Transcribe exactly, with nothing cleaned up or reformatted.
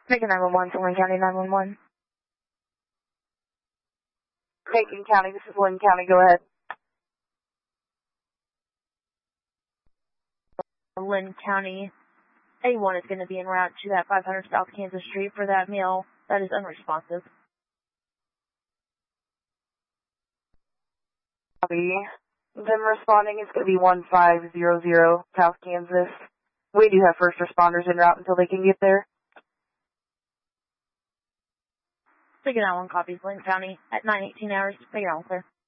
Macon nine one one, Lynn County nine one one. Macon County, this is Lynn County, go ahead. Lynn County, A one is going to be en route to that five hundred South Kansas Street for that male that is unresponsive. Copy. Them responding is going to be one five zero zero South Kansas. We do have first responders en route until they can get there. Macon nine one one copies, Lynn County at nine eighteen hours. Macon nine one clear.